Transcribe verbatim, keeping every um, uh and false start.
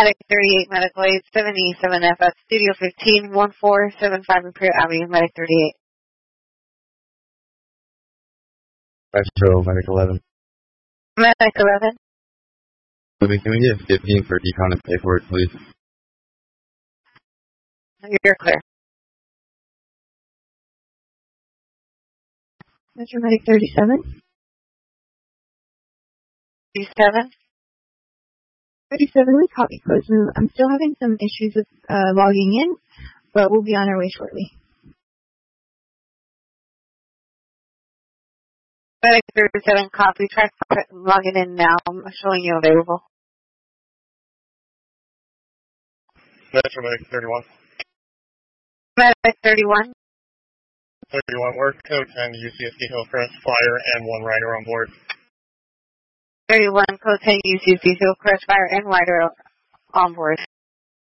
Medic thirty-eight, Medical eight seventy-seven F at Studio fifteen, one four seven five Imperial Avenue, Medic thirty-eight. Metro, Medic eleven. Medic eleven. Can we get fifteen for decon and pay for it, please? You're clear. Metro Medic thirty-seven. thirty-seven. thirty-seven, we copy close move. I'm still having some issues with uh, logging in, but we'll be on our way shortly. Medic thirty-seven, copy. Try logging in now. I'm showing you available. Metro Medic thirty-one. Medic thirty-one. thirty-one, work code ten, U C S D Hillcrest, Flyer, and one rider on board. thirty-one, code ten, U C S D Hillcrest, Fire, and rider on board.